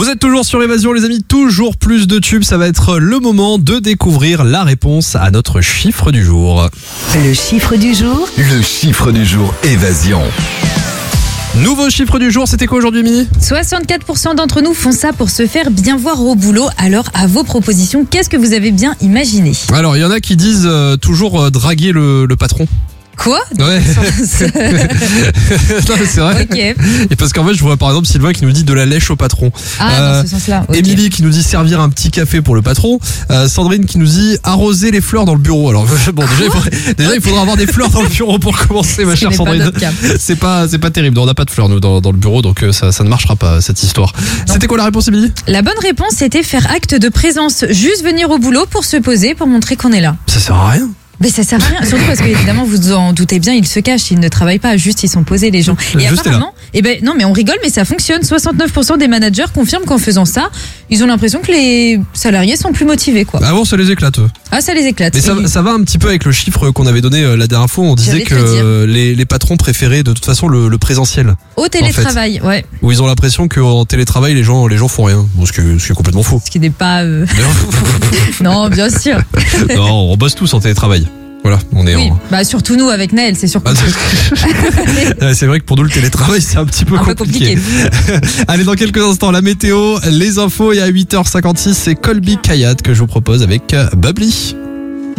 Vous êtes toujours sur Évasion les amis, toujours plus de tubes, ça va être le moment de découvrir la réponse à notre chiffre du jour. Le chiffre du jour. Le chiffre du jour Évasion. Nouveau chiffre du jour, c'était quoi aujourd'hui Mimi ? 64% d'entre nous font ça pour se faire bien voir au boulot. Alors, à vos propositions, qu'est-ce que vous avez bien imaginé ? Alors il y en a qui disent toujours draguer le patron. Quoi ? Ouais. Non, mais c'est vrai. Ok. Et parce qu'en fait, je vois par exemple Sylvain qui nous dit de la lèche au patron. Ah, dans ce sens-là. Ok. Émilie qui nous dit servir un petit café pour le patron. Sandrine qui nous dit arroser les fleurs dans le bureau. Alors bon, déjà il faudra avoir des fleurs dans le bureau pour commencer, ma Ce qui chère n'est pas Sandrine. notre cas. C'est pas terrible. On n'a pas de fleurs nous dans le bureau, donc ça ne marchera pas cette histoire. C'était quoi la réponse, Émilie ? La bonne réponse, c'était faire acte de présence. Juste venir au boulot pour se poser, pour montrer qu'on est là. Ça sert à rien. Mais ça sert à rien, surtout parce que évidemment vous en doutez bien, ils se cachent, ils ne travaillent pas, juste ils sont posés les gens. Et Juste apparemment, non mais on rigole, mais ça fonctionne. 69% des managers confirment qu'en faisant ça, ils ont l'impression que les salariés sont plus motivés, quoi. Avant, ça les éclate. Ah, ça les éclate. Mais ça va un petit peu avec le chiffre qu'on avait donné la dernière fois. On disait J'allais te le que les patrons préféraient de toute façon le présentiel. Au télétravail, ouais. Où ils ont l'impression qu'en télétravail, les gens font rien. Bon, ce qui est complètement faux. Ce qui n'est pas... Non, bien sûr. Non, on bosse tous en télétravail. Voilà, on est Oui, en... bah surtout nous avec Naël, c'est sûr. Ouais, c'est vrai que pour nous le télétravail c'est un petit peu compliqué. Allez, dans quelques instants la météo, les infos, et à 8h56 c'est Colby Kayat que je vous propose avec Bubbly.